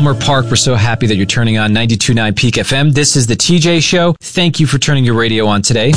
Elmer Park. We're so happy that you're turning on 92.9 Peak FM. This is the TJ Show. Thank you for turning your radio on today.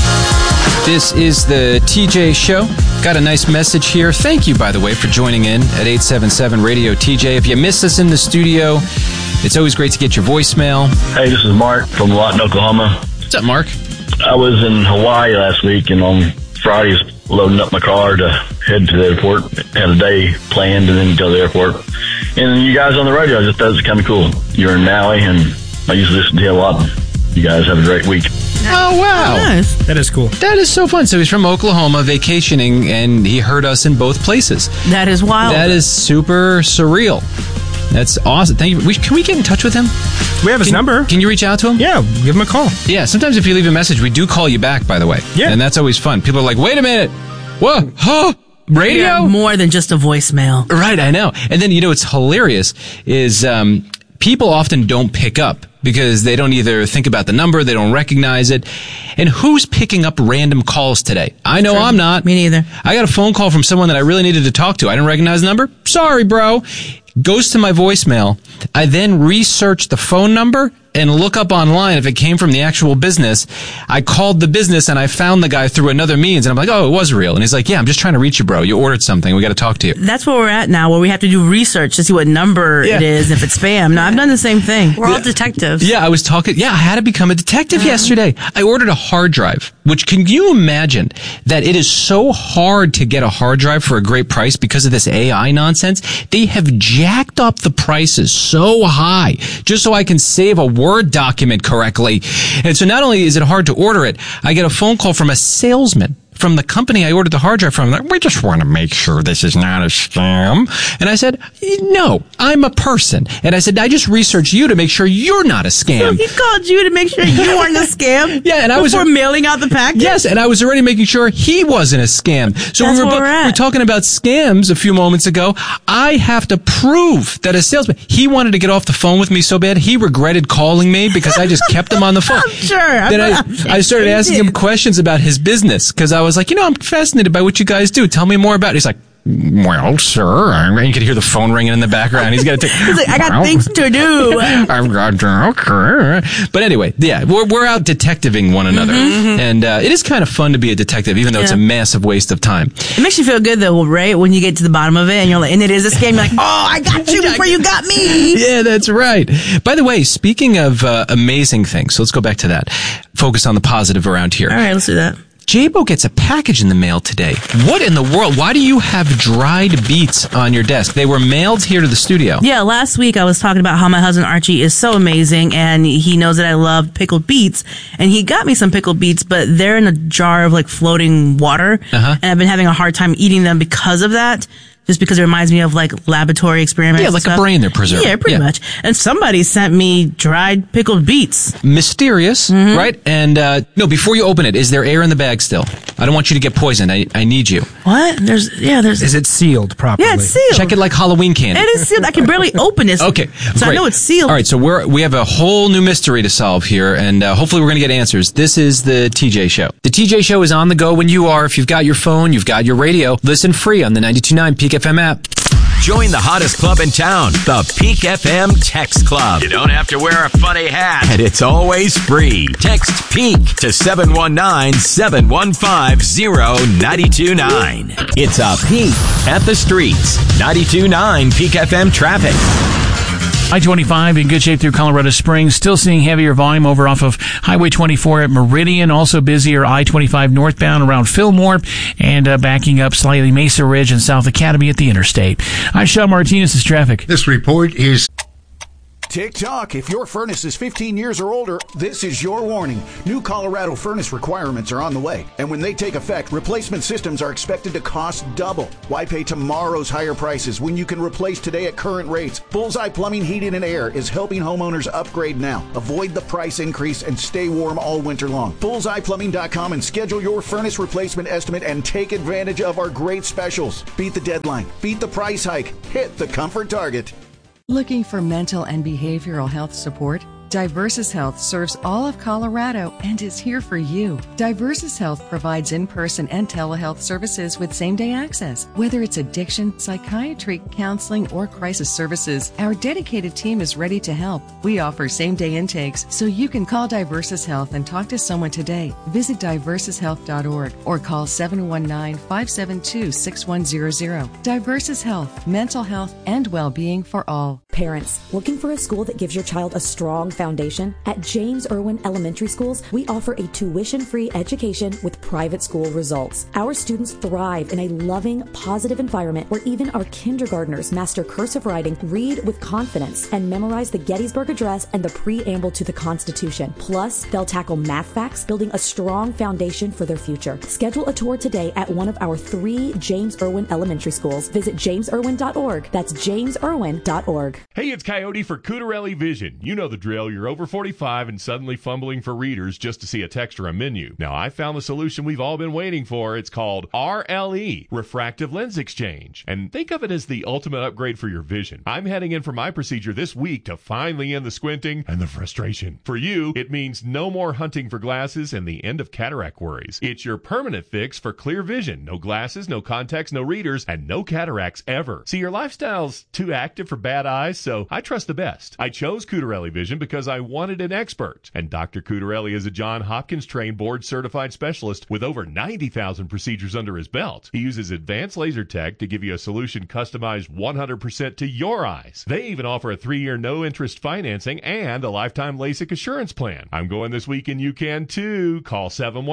This is the TJ Show. Got a nice message here. Thank you, by the way, for joining in at 877 Radio TJ. If you miss us in the studio, it's always great to get your voicemail. Hey, this is Mark from Lawton, Oklahoma. What's up, Mark? I was in Hawaii last week, and on Fridays, loading up my car to head to the airport. Had a day planned and then go to the airport. And you guys on the radio, I just thought it was kind of cool. You're in Maui, and I used to listen to you a lot. You guys have a great week. Oh, wow. Oh, nice. That is cool. That is so fun. So he's from Oklahoma vacationing, and he heard us in both places. That is wild. That is super surreal. That's awesome. Thank you. Can we get in touch with him? We have his number. Can you reach out to him? Yeah, give him a call. Yeah, sometimes if you leave a message, we do call you back, by the way. Yeah. And that's always fun. People are like, wait a minute. What? Huh? Radio? Yeah, more than just a voicemail. Right, I know. And then, what's hilarious is people often don't pick up because they don't either think about the number, they don't recognize it. And who's picking up random calls today? I know I'm not. Me neither. I got a phone call from someone that I really needed to talk to. I didn't recognize the number. Sorry, bro. Goes to my voicemail. I then research the phone number and look up online if it came from the actual business. I called the business and I found the guy through another means. And I'm like, oh, it was real. And he's like, yeah, I'm just trying to reach you, bro. You ordered something. We got to talk to you. That's where we're at now, where we have to do research to see what number it is, if it's spam. No, I've done the same thing. We're all detectives. Yeah, I was talking. Yeah, I had to become a detective yesterday. I ordered a hard drive, which can you imagine that it is so hard to get a hard drive for a great price because of this AI nonsense? They have jacked up the prices so high just so I can save a Word document correctly. And so not only is it hard to order it, I get a phone call from a salesman from the company I ordered the hard drive from. Like, we just want to make sure this is not a scam. And I said, no, I'm a person. And I said, I just researched you to make sure you're not a scam. So he called you to make sure you weren't a scam? Yeah, and before mailing out the package? Yes, and I was already making sure he wasn't a scam. So That's we where we're at. talking about scams a few moments ago. I have to prove that a salesman, he wanted to get off the phone with me so bad, he regretted calling me because I just kept him on the phone. I'm sure. Then I started asking him questions about his business because I was like, I'm fascinated by what you guys do. Tell me more about it. He's like, well, sir, and you could hear the phone ringing in the background. He's got to take. He's like, I got things to do. I've got okay. But anyway, yeah, we're out detectiving one another, and it is kind of fun to be a detective, even though it's a massive waste of time. It makes you feel good though, right? When you get to the bottom of it, and you're like, and it is a scam. You're like, oh, I got you before you got me. Yeah, that's right. By the way, speaking of amazing things, so let's go back to that. Focus on the positive around here. All right, let's do that. Jabo gets a package in the mail today. What in the world? Why do you have dried beets on your desk? They were mailed here to the studio. Yeah, last week I was talking about how my husband Archie is so amazing, and he knows that I love pickled beets, and he got me some pickled beets, but they're in a jar of like floating water, and I've been having a hard time eating them because of that. Just because it reminds me of like laboratory experiments. Yeah, like a brain they're preserving. Yeah, pretty much. And somebody sent me dried pickled beets. Mysterious, right? And no, before you open it, is there air in the bag still? I don't want you to get poisoned. I need you. What? There's. Is it sealed properly? Yeah, it's sealed. Check it like Halloween candy. It is sealed. I can barely open this. Okay, so great. I know it's sealed. All right, so we have a whole new mystery to solve here, and hopefully we're going to get answers. This is the TJ Show. The TJ Show is on the go when you are. If you've got your phone, you've got your radio. Listen free on the 92.9 Peak FM app. Join the hottest club in town, the Peak FM Text Club. You don't have to wear a funny hat, and it's always free. Text PEAK to 719-715-0929. It's a peek at the streets. 92.9 Peak FM traffic. I-25 in good shape through Colorado Springs. Still seeing heavier volume over off of Highway 24 at Meridian. Also busier I-25 northbound around Fillmore and backing up slightly Mesa Ridge and South Academy at the interstate. I'm Sean Martinez. This is traffic. This report is... Tick-tock, if your furnace is 15 years or older, this is your warning. New Colorado furnace requirements are on the way, and when they take effect, replacement systems are expected to cost double. Why pay tomorrow's higher prices when you can replace today at current rates? Bullseye Plumbing, Heating, and Air is helping homeowners upgrade now. Avoid the price increase and stay warm all winter long. BullseyePlumbing.com and schedule your furnace replacement estimate and take advantage of our great specials. Beat the deadline. Beat the price hike. Hit the comfort target. Looking for mental and behavioral health support? Diversus Health serves all of Colorado and is here for you. Diversus Health provides in-person and telehealth services with same-day access. Whether it's addiction, psychiatry, counseling, or crisis services, our dedicated team is ready to help. We offer same-day intakes, so you can call Diversus Health and talk to someone today. Visit diversushealth.org or call 719-572-6100. Diversus Health, mental health and well-being for all. Parents, looking for a school that gives your child a strong foundation? At James Irwin Elementary Schools, we offer a tuition-free education with private school results. Our students thrive in a loving, positive environment where even our kindergartners master cursive writing, read with confidence, and memorize the Gettysburg Address and the preamble to the Constitution. Plus, they'll tackle math facts, building a strong foundation for their future. Schedule a tour today at one of our 3 James Irwin Elementary Schools. Visit jamesirwin.org. That's jamesirwin.org. Hey, it's Coyote for Cutarelli Vision. You know the drill. You're over 45 and suddenly fumbling for readers just to see a text or a menu. Now, I found the solution we've all been waiting for. It's called RLE, Refractive Lens Exchange. And think of it as the ultimate upgrade for your vision. I'm heading in for my procedure this week to finally end the squinting and the frustration. For you, it means no more hunting for glasses and the end of cataract worries. It's your permanent fix for clear vision. No glasses, no contacts, no readers, and no cataracts ever. See, your lifestyle's too active for bad eyes, so I trust the best. I chose Cutarelli Vision because I wanted an expert. And Dr. Cutarelli is a Johns Hopkins trained board certified specialist with over 90,000 procedures under his belt. He uses advanced laser tech to give you a solution customized 100% to your eyes. They even offer a 3-year no interest financing and a lifetime LASIK assurance plan. I'm going this week and you can too. Call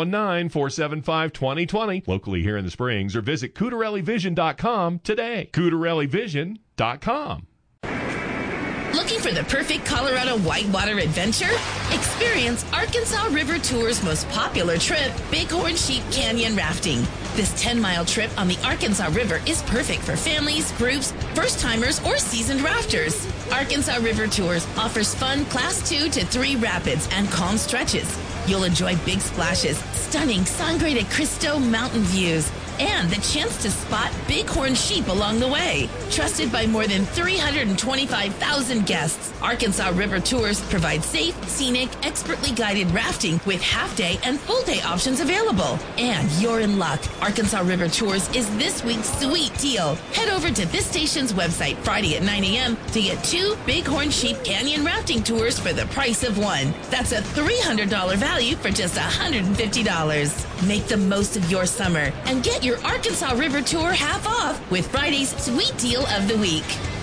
719-475-2020 locally here in the Springs or visit CutarelliVision.com today. CutarelliVision.com. Looking for the perfect Colorado whitewater adventure? Experience Arkansas River Tour's most popular trip, Bighorn Sheep Canyon Rafting. This 10-mile trip on the Arkansas River is perfect for families, groups, first-timers, or seasoned rafters. Arkansas River Tours offers fun Class 2 to 3 rapids and calm stretches. You'll enjoy big splashes, stunning Sangre de Cristo mountain views, and the chance to spot bighorn sheep along the way. Trusted by more than 325,000 guests, Arkansas River Tours provide safe, scenic, expertly guided rafting with half-day and full-day options available. And you're in luck. Arkansas River Tours is this week's sweet deal. Head over to this station's website Friday at 9 a.m. to get 2 Bighorn Sheep Canyon rafting tours for the price of one. That's a $300 value for just $150. Make the most of your summer and get your Arkansas River Tour half off with Friday's Sweet Deal of the Week.